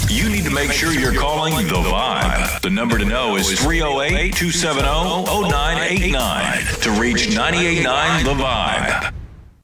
You need to make sure you're calling The Vibe. The number to know is 308-270-0989 to reach 98.9 The Vibe.